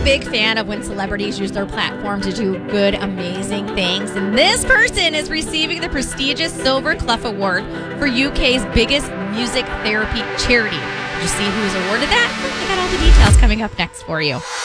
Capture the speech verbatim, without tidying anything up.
big fan of when celebrities use their platform to do good, amazing things. And this person is receiving the prestigious Silver Clough Award for U K's biggest music therapy charity. Did you see who's awarded that? I got all the details coming up next for you.